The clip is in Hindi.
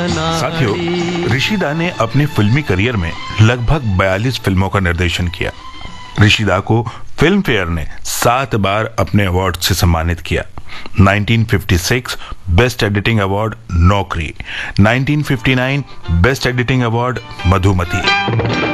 साथियों, ऋषिदा ने अपने फिल्मी करियर में लगभग 42 फिल्मों का निर्देशन किया। ऋषिदा को फिल्म फेयर ने 7 बार अपने अवार्ड से सम्मानित किया। 1956 बेस्ट एडिटिंग अवार्ड नौकरी, 1959 बेस्ट एडिटिंग अवार्ड मधुमती।